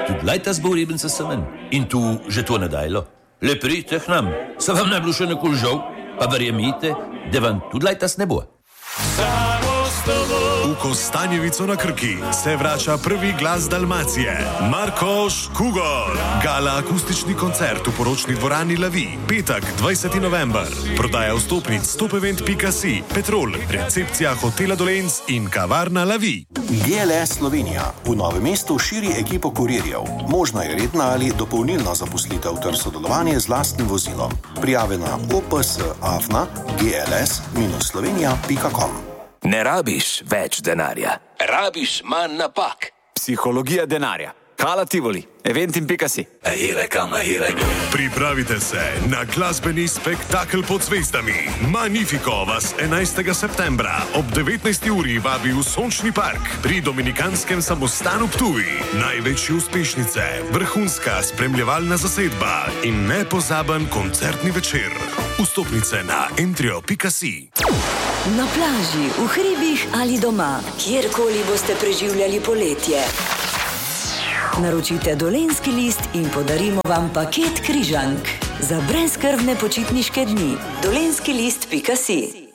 tudi lajta zbo ribenca semen. In tu že to nedajlo. Le pridite k nam, se vam ne bilo še nekul žal, pa verjemite, da vam tudi lajta ne bo. V Kostanjevico na Krki se vrača prvi glas Dalmacije, Marko Škugor. Gala akustični koncert v poročni dvorani Lavi, petek 20. november. Prodaja vstopnic stopevent.si, Petrol, recepcija hotela Dolenc in kavarna Lavi. GLS Slovenija v Novem mestu širi ekipo kurirjev. Možna je redna ali dopolnilna zaposlitev ter sodelovanje z lastnim vozilom. Prijave na opsavna.gls-slovenija.com. Ne rabiš več denarja, rabiš manj napak. Psihologija denarja. Hala Tivoli, eventim.si. Pripravite se na glasbeni spektakel pod zvezdami. Magnifico vas 11. septembra ob 19. uri vabi v Sončni park pri Dominikanskem samostanu Ptuj. Največje uspešnice, vrhunska spremljevalna zasedba in nepozaben koncertni večer. Vstopnice na entrio.si. Na plaži, v hribih ali doma, kjerkoli boste preživljali poletje. Naročite Dolenjski list in podarimo vam paket križank za brezskrbne počitniške dni. dolenjskilist.si